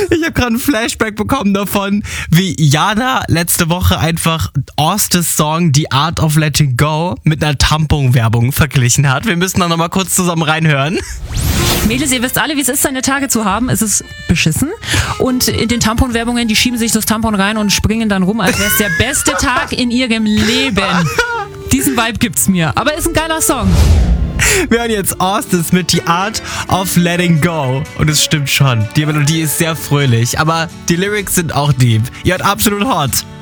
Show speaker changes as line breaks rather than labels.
Ich habe gerade ein Flashback bekommen davon, wie Jana letzte Woche einfach Austes Song The Art of Letting Go mit einer Tampon-Werbung verglichen hat. Wir müssen da nochmal kurz zusammen reinhören.
Mädels, ihr wisst alle, wie es ist, seine Tage zu haben. Es ist beschissen. Und in den Tampon-Werbungen, die schieben sich das Tampon rein und springen dann rum, als wäre es der beste Tag in ihrem Leben. Diesen Vibe gibt's mir. Aber ist ein geiler Song.
Wir hören jetzt Austes mit The Art of Letting Go. Und es stimmt schon. Die Melodie ist sehr fröhlich, aber die Lyrics sind auch deep. Ihr hört Absolut Hot.